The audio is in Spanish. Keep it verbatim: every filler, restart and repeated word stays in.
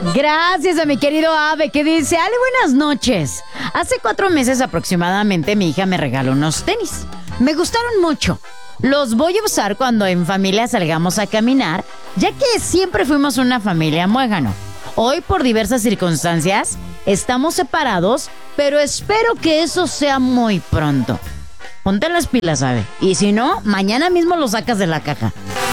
Gracias a mi querido Ave que dice, Ale, buenas noches. Hace cuatro meses aproximadamente mi hija me regaló unos tenis. Me gustaron mucho. Los voy a usar cuando en familia salgamos a caminar, ya que siempre fuimos una familia muégano. Hoy, por diversas circunstancias, estamos separados, pero espero que eso sea muy pronto. Ponte las pilas, Ave. Y si no, mañana mismo lo sacas de la caja.